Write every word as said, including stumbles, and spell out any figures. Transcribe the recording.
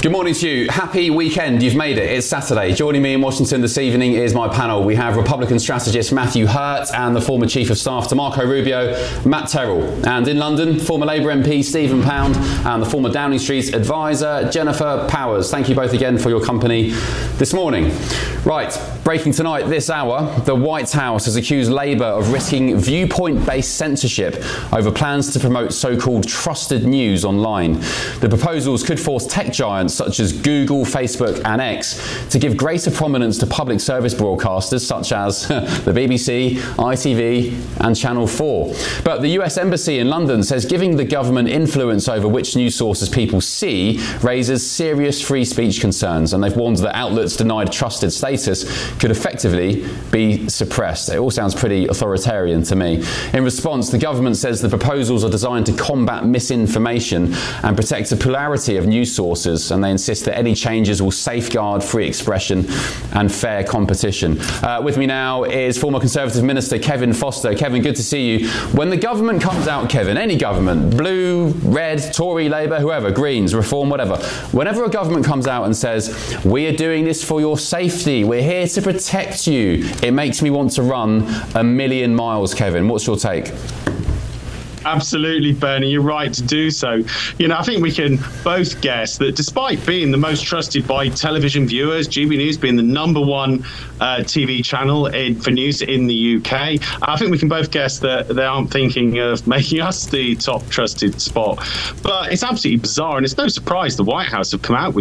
Good morning to you. Happy weekend. You've made it. It's Saturday. Joining me in Washington this evening is my panel. We have Republican strategist Matthew Hurt and the former Chief of Staff to Marco Rubio, Matt Terrell. And in London, former Labour M P Stephen Pound and the former Downing Street advisor Jennifer Powers. Thank you both again for your company this morning. Right, breaking tonight this hour, the White House has accused Labour of risking viewpoint-based censorship over plans to promote so-called trusted news online. The proposals could force tech giants such as Google, Facebook and X to give greater prominence to public service broadcasters such as the B B C, I T V and Channel four. But the U S Embassy in London says giving the government influence over which news sources people see raises serious free speech concerns, and they've warned that outlets denied trusted status could effectively be suppressed. It all sounds pretty authoritarian to me. In response, the government says the proposals are designed to combat misinformation and protect the plurality of news sources, and they insist that any changes will safeguard free expression and fair competition. Uh, with me now is former Conservative Minister Kevin Foster. Kevin, good to see you. When the government comes out, Kevin, any government, blue, red, Tory, Labour, whoever, Greens, Reform, whatever, whenever a government comes out and says, we are doing this for your safety, we're here to protect you, it makes me want to run a million miles. Kevin, what's your take? Absolutely, Bernie, you're right to do so. You know, I think we can both guess that despite being the most trusted by television viewers, G B News being the number one uh, T V channel in, for news in the U K, I think we can both guess that they aren't thinking of making us the top trusted spot. But it's absolutely bizarre, and it's no surprise the White House have come out with